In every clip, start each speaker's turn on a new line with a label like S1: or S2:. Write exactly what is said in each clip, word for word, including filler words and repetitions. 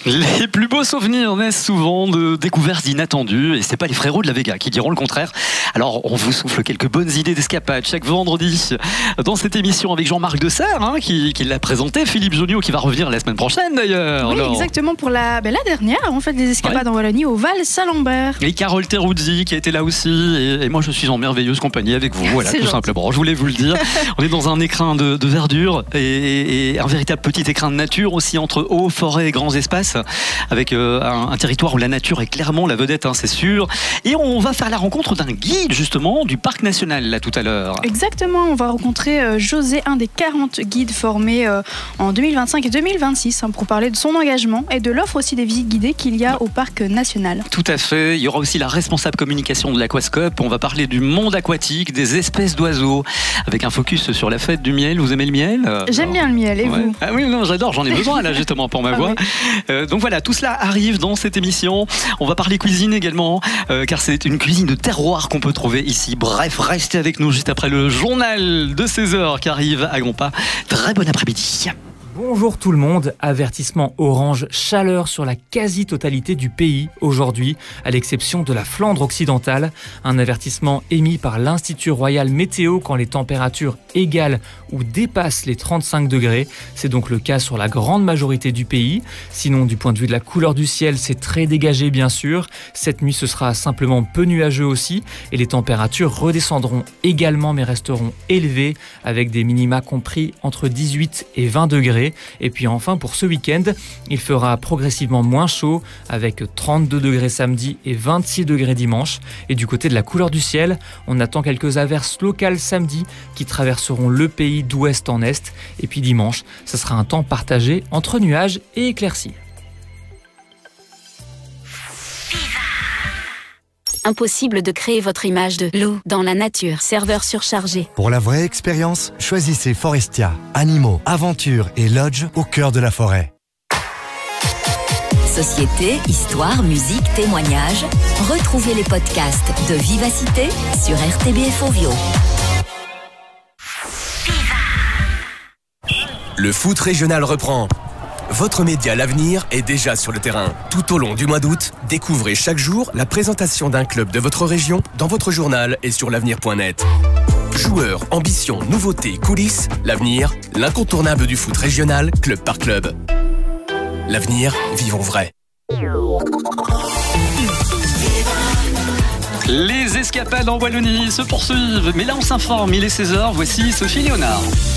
S1: Les plus beaux souvenirs naissent souvent de découvertes inattendues et c'est pas les frérots de la Vega qui diront le contraire. Alors on vous souffle quelques bonnes idées d'escapade chaque vendredi dans cette émission avec Jean-Marc Dessert hein, qui, qui l'a présenté, Philippe Jonio qui va revenir la semaine prochaine d'ailleurs.
S2: Oui,
S1: Alors...
S2: exactement pour la, ben, la dernière en fait des escapades ouais. en Wallonie au Val-Saint-Lambert.
S1: Et Carole Teruzzi qui a été là aussi et, et moi je suis en merveilleuse compagnie avec vous, voilà, tout gentil. Simplement. Je voulais vous le dire. On est dans un écrin de, de verdure et, et, et un véritable petit écrin de nature aussi entre eau, forêt et grands espaces. Avec euh, un, un territoire où la nature est clairement la vedette, hein, c'est sûr. Et on va faire la rencontre d'un guide justement du parc national là tout à l'heure.
S2: Exactement, on va rencontrer euh, José, un des quarante guides formés euh, en deux mille vingt-cinq et deux mille vingt-six hein, pour parler de son engagement et de l'offre aussi des visites guidées qu'il y a au parc national.
S1: Tout à fait, il y aura aussi la responsable communication de l'Aquascope. On va parler du monde aquatique, des espèces d'oiseaux, avec un focus sur la fête du miel. Vous aimez le miel?
S2: J'aime
S1: non.
S2: bien le miel, et ouais. vous?
S1: Ah oui, non, j'adore, j'en ai besoin là justement pour ma voix.
S2: Ah oui.
S1: euh, donc voilà, tout cela arrive dans cette émission. On va parler cuisine également, euh, car c'est une cuisine de terroir qu'on peut trouver ici. Bref, restez avec nous juste après le journal de seize heures qui arrive à Grompas. Très bon après-midi.
S3: Bonjour tout le monde, avertissement orange chaleur sur la quasi-totalité du pays aujourd'hui, à l'exception de la Flandre occidentale. Un avertissement émis par l'Institut Royal Météo quand les températures égalent ou dépassent les trente-cinq degrés. C'est donc le cas sur la grande majorité du pays. Sinon, du point de vue de la couleur du ciel, c'est très dégagé bien sûr. Cette nuit, ce sera simplement peu nuageux aussi et les températures redescendront également mais resteront élevées avec des minima compris entre dix-huit et vingt degrés. Et puis enfin, pour ce week-end, il fera progressivement moins chaud avec trente-deux degrés samedi et vingt-six degrés dimanche. Et du côté de la couleur du ciel, on attend quelques averses locales samedi qui traverseront le pays d'ouest en est. Et puis dimanche, ce sera un temps partagé entre nuages et éclaircies.
S4: Impossible de créer votre image de l'eau dans la nature. Serveur surchargé.
S5: Pour la vraie expérience, choisissez Forestia. Animaux, aventures et lodge au cœur de la forêt.
S6: Société, histoire, musique, témoignages. Retrouvez les podcasts de Vivacité sur R T B F Ovio.
S7: Le foot régional reprend. Votre média L'Avenir est déjà sur le terrain. Tout au long du mois d'août, découvrez chaque jour la présentation d'un club de votre région dans votre journal et sur l'avenir point net. Joueurs, ambitions, nouveautés, coulisses, L'Avenir, l'incontournable du foot régional, club par club. L'Avenir, vivons vrai.
S1: Les escapades en Wallonie se poursuivent, mais là on s'informe, il est seize heures, voici Sophie Léonard.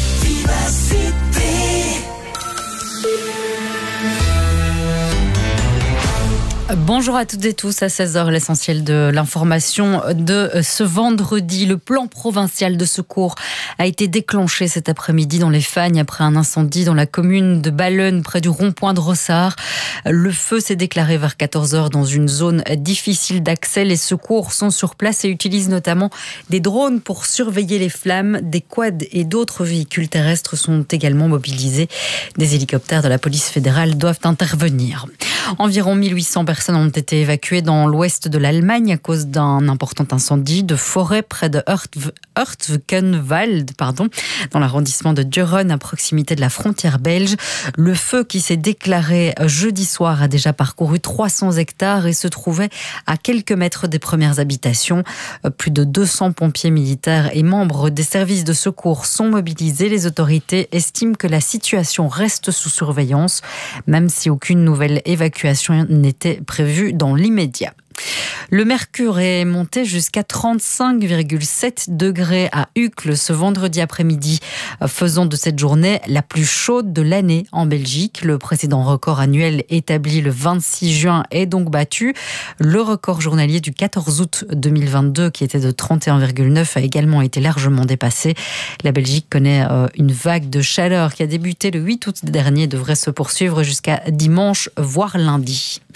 S8: Bonjour à toutes et tous, à seize heures, l'essentiel de l'information de ce vendredi. Le plan provincial de secours a été déclenché cet après-midi dans les Fagnes après un incendie dans la commune de Balleune, près du rond-point de Rossard. Le feu s'est déclaré vers quatorze heures dans une zone difficile d'accès. Les secours sont sur place et utilisent notamment des drones pour surveiller les flammes. Des quads et d'autres véhicules terrestres sont également mobilisés. Des hélicoptères de la police fédérale doivent intervenir. Environ mille huit cents personnes ont été évacuées dans l'ouest de l'Allemagne à cause d'un important incendie de forêt près de Hurtgenwald, pardon, dans l'arrondissement de Düren, à proximité de la frontière belge. Le feu qui s'est déclaré jeudi soir a déjà parcouru trois cents hectares et se trouvait à quelques mètres des premières habitations. Plus de deux cents pompiers militaires et membres des services de secours sont mobilisés. Les autorités estiment que la situation reste sous surveillance, même si aucune nouvelle évacuation n'était prévue dans l'immédiat. Le mercure est monté jusqu'à trente-cinq virgule sept degrés à Uccle ce vendredi après-midi, faisant de cette journée la plus chaude de l'année en Belgique. Le précédent record annuel établi le vingt-six juin est donc battu. Le record journalier du quatorze août deux mille vingt-deux, qui était de trente et un virgule neuf, a également été largement dépassé. La Belgique connaît une vague de chaleur qui a débuté le huit août dernier et devrait se poursuivre jusqu'à dimanche, voire lundi.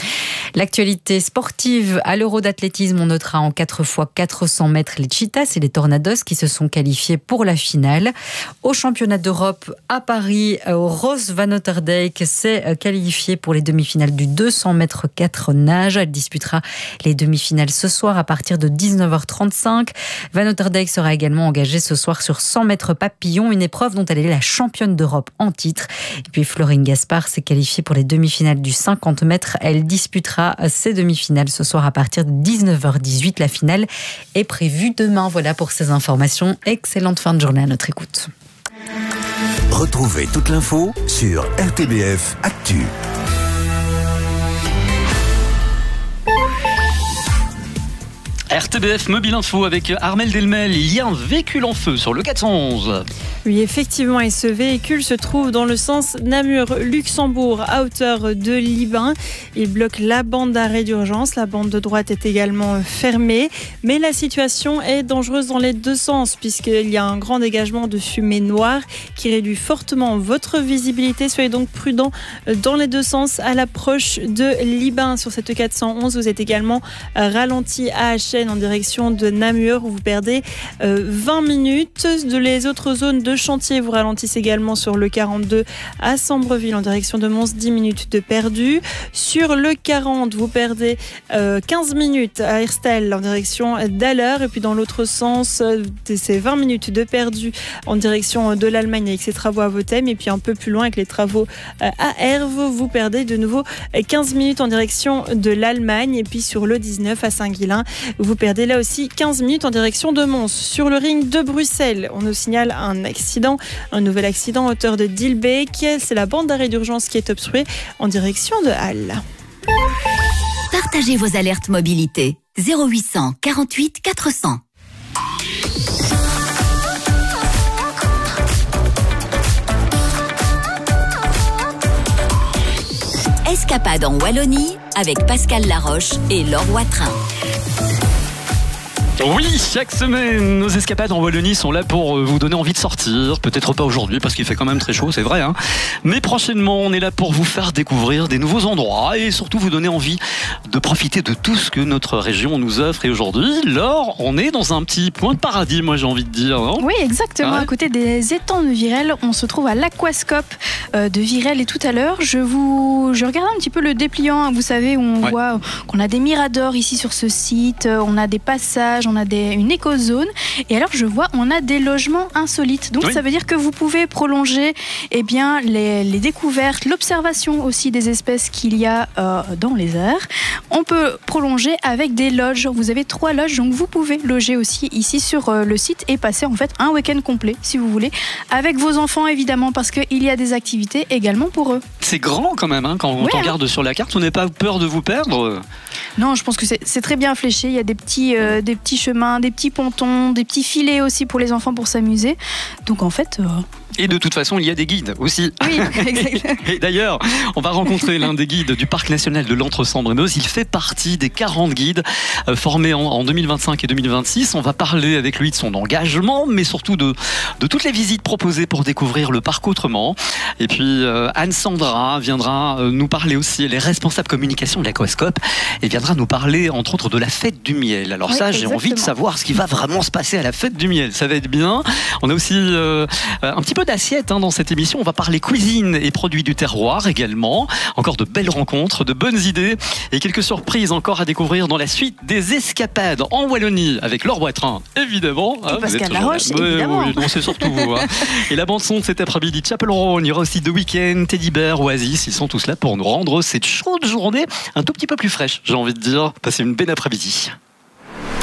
S8: L'actualité sportive à l'Euro d'athlétisme, on notera en quatre fois quatre cents mètres les Cheetahs et les Tornados qui se sont qualifiés pour la finale. Au championnat d'Europe à Paris, Rose Van Otterdijk s'est qualifiée pour les demi-finales du deux cents mètres quatre nage. Elle disputera les demi-finales ce soir à partir de dix-neuf heures trente-cinq. Van Otterdijk sera également engagée ce soir sur cent mètres papillon, une épreuve dont elle est la championne d'Europe en titre. Et puis Florine Gaspard s'est qualifiée pour les demi-finales du cinquante mètres. Elle disputera ses demi-finales ce soir à partir de dix-neuf heures dix-huit. La finale est prévue demain. Voilà pour ces informations. Excellente fin de journée à notre écoute.
S9: Retrouvez toute l'info sur R T B F Actu.
S1: R T B F Mobile Info avec Armel Delmel. Il y a un véhicule en feu sur le quatre cent onze.
S10: Oui, effectivement, et ce véhicule se trouve dans le sens Namur-Luxembourg à hauteur de Libin. Il bloque la bande d'arrêt d'urgence. La bande de droite est également fermée. Mais la situation est dangereuse dans les deux sens puisqu'il y a un grand dégagement de fumée noire qui réduit fortement votre visibilité. Soyez donc prudents dans les deux sens à l'approche de Libin. Sur cette quatre cent onze, vous êtes également ralenti à Achen en direction de Namur où vous perdez vingt minutes. De les autres zones de chantier, vous ralentissez également sur le quarante-deux à Sambreville en direction de Mons, dix minutes de perdu. Sur le quarante, vous perdez euh, quinze minutes à Herstal en direction d'Haller. Et puis dans l'autre sens, c'est vingt minutes de perdu en direction de l'Allemagne avec ses travaux à Vothem. Et puis un peu plus loin avec les travaux à Herve, vous perdez de nouveau quinze minutes en direction de l'Allemagne. Et puis sur le dix-neuf à Saint-Guilain, vous perdez là aussi quinze minutes en direction de Mons. Sur le ring de Bruxelles, on nous signale un accident, un nouvel accident à hauteur de Dilbeek. C'est la bande d'arrêt d'urgence qui est obstruée en direction de Halle.
S6: Partagez vos alertes mobilité. zéro huit cent quarante-huit quatre cents. Escapade en Wallonie avec Pascal Laroche et Laure Watrin.
S1: Oui, chaque semaine, nos escapades en Wallonie sont là pour vous donner envie de sortir. Peut-être pas aujourd'hui parce qu'il fait quand même très chaud, c'est vrai. Hein. Mais prochainement, on est là pour vous faire découvrir des nouveaux endroits et surtout vous donner envie de profiter de tout ce que notre région nous offre. Et aujourd'hui, Laure, on est dans un petit point de paradis, moi j'ai envie de dire. Non
S2: oui, exactement. Ouais. À côté des étangs de Virel, on se trouve à l'aquascope de Virel. Et tout à l'heure, je vous, je regardais un petit peu le dépliant. Vous savez, où on ouais. voit qu'on a des miradors ici sur ce site, on a des passages, on a des, une écozone. Et alors, je vois, on a des logements insolites. Donc, oui. ça veut dire que vous pouvez prolonger eh bien, les, les découvertes, l'observation aussi des espèces qu'il y a euh, dans les airs. On peut prolonger avec des loges. Vous avez trois loges, donc vous pouvez loger aussi ici sur euh, le site et passer en fait un week-end complet, si vous voulez, avec vos enfants évidemment, parce qu'il y a des activités également pour eux.
S1: C'est grand quand même, hein, quand on oui, regarde hein. sur la carte. On n'a pas peur de vous perdre?
S2: Non, je pense que c'est, c'est très bien fléché. Il y a des petits, euh, des petits chemins, des petits pontons, des petits filets aussi pour les enfants pour s'amuser. Donc en fait... Euh...
S1: Et de toute façon, il y a des guides aussi.
S2: Oui, exactement.
S1: Et d'ailleurs, on va rencontrer l'un des guides du Parc national de l'Entre-Sambre-et-Meuse. Il fait partie des quarante guides euh, formés en, en deux mille vingt-cinq et deux mille vingt-six. On va parler avec lui de son engagement, mais surtout de, de toutes les visites proposées pour découvrir le parc autrement. Et puis, euh, Anne-Sandra viendra euh, nous parler aussi, elle est responsable communication de l'Aquascope, et viendra nous parler, entre autres, de la fête du miel. Alors oui, ça, exactement. J'ai envie de savoir ce qui va vraiment se passer à la fête du miel. Ça va être bien. On a aussi euh, un petit peu d'assiette hein, dans cette émission. On va parler cuisine et produits du terroir également. Encore de belles rencontres, de bonnes idées et quelques surprises encore à découvrir dans la suite des escapades en Wallonie avec Laure Watrin, évidemment.
S2: Et hein, Pascal Laroche, évidemment.
S1: Oui, non, c'est surtout vous. Hein. Et la bande-son de cet après-midi de Chapel Row, il y aura aussi The Weeknd, Teddy Bear, Oasis. Ils sont tous là pour nous rendre cette chaude journée un tout petit peu plus fraîche, j'ai envie de dire. Passez une belle après-midi.